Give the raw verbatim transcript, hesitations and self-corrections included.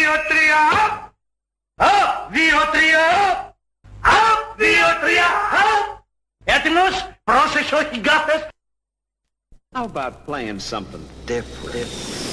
δύο, τρία, απ, δύο, τρία, απ, δύο, τρία, απ. Έτοιμος, πρόσεξε, όχι γκάθες. How about playing something different? different.